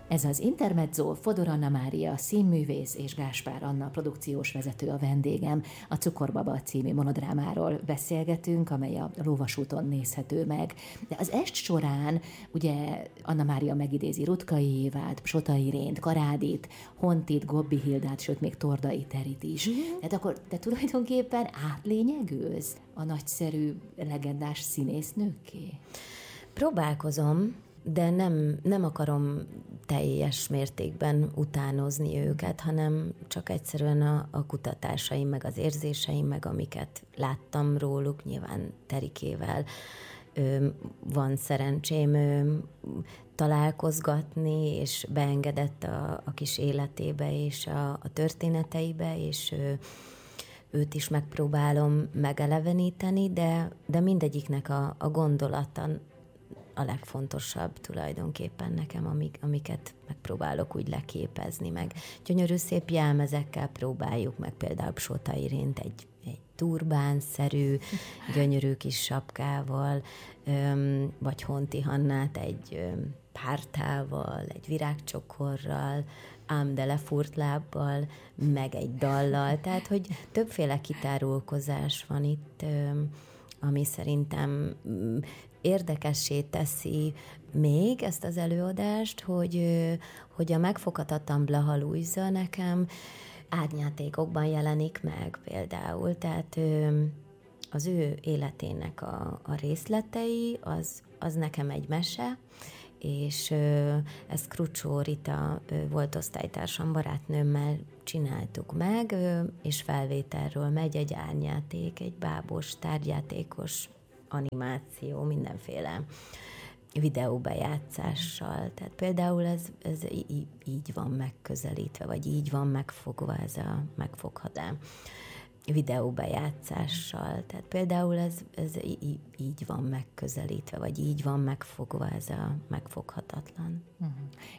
Ez az Intermezzo, Fodor Anna Mária színművész és Gáspár Anna produkciós vezető a vendégem. A Cukorbaba című monodrámáról beszélgetünk, amely a Lóvasúton nézhető meg. De az est során ugye Anna Mária megidézi Rutkay Évát, Sota Irént, Karádit, Hontit, Gobbi Hildát, sőt még Tordai Terit is. Tehát akkor te tulajdonképpen átlényegülsz a nagyszerű, legendás színésznőkké? Próbálkozom, de nem akarom teljes mértékben utánozni őket, hanem csak egyszerűen a kutatásaim, meg az érzéseim, meg amiket láttam róluk, nyilván Terikével van szerencsém találkozgatni, és beengedett a kis életébe és a történeteibe, és őt is megpróbálom megeleveníteni, de mindegyiknek a gondolata a legfontosabb tulajdonképpen nekem, amiket megpróbálok úgy leképezni, meg gyönyörű szép jelmezekkel próbáljuk meg, például Sota Irént egy turbánszerű, gyönyörű kis sapkával, vagy Honti Hannát egy pártával, egy virágcsokorral, ám de lefúrt lábbal, meg egy dallal, tehát hogy többféle kitárulkozás van itt, ami szerintem érdekessé teszi még ezt az előadást, hogy a megfoghatatlan Blaha Lujza nekem árnyátékokban jelenik meg például, tehát az ő életének a részletei, az nekem egy mese, és ezt Krucsó Rita volt osztálytársam, barátnőmmel csináltuk meg, és felvételről megy egy árnyáték, egy bábos, tárgyátékos animáció, mindenféle videóbejátszással. Tehát például ez így van megközelítve, vagy így van megfogva ez a megfogható videóbejátszással. Tehát például ez így van megközelítve, vagy így van megfogva ez a megfoghatatlan.